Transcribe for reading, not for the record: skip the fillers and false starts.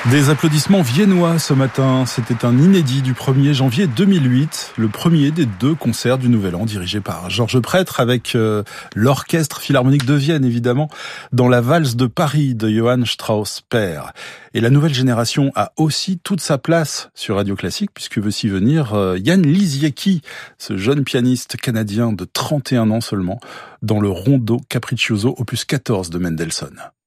Des applaudissements viennois ce matin. C'était un inédit du 1er janvier 2008, le premier des 2 concerts du Nouvel An dirigé par Georges Prêtre avec l'Orchestre Philharmonique de Vienne, évidemment, dans la valse de Paris de Johann Strauss père. Et la nouvelle génération a aussi toute sa place sur Radio Classique puisque veut s'y venir Jan Lisiecki, ce jeune pianiste canadien de 31 ans seulement, dans le Rondo Capriccioso opus 14 de Mendelssohn.